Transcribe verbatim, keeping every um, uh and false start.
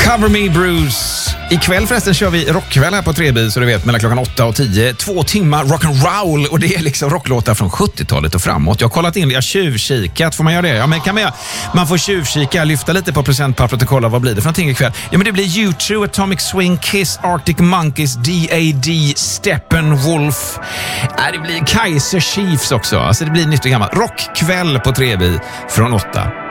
Cover Me Bruce. Ikväll förresten kör vi rockkväll här på Trebil, så du vet, mellan klockan åtta och tio. Två timmar rock'n'roll, och det är liksom rocklåtar från sjuttiotalet och framåt. Jag har kollat in, jag har tjuvkikat. Får man göra det? Ja, men kan man göra? Man får tjuvkika, lyfta lite på procentpappret och kolla vad blir det för någonting ikväll. Ja, men det blir U två, Atomic Swing, Kiss, Arctic Monkeys, D A D, Steppenwolf. Ja, det blir Kaiser Chiefs också. Alltså det blir nytt och gammalt. Rockkväll på Trebil från åtta.